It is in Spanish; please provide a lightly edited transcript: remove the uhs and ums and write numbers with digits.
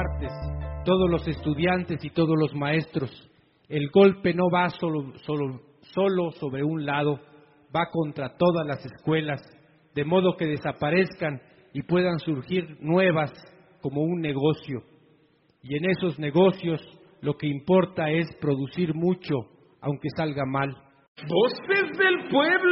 partes, todos los estudiantes y todos los maestros. El golpe no va solo sobre un lado, va contra todas las escuelas, de modo que desaparezcan y puedan surgir nuevas como un negocio. Y en esos negocios lo que importa es producir mucho, aunque salga mal. ¡Voces del pueblo!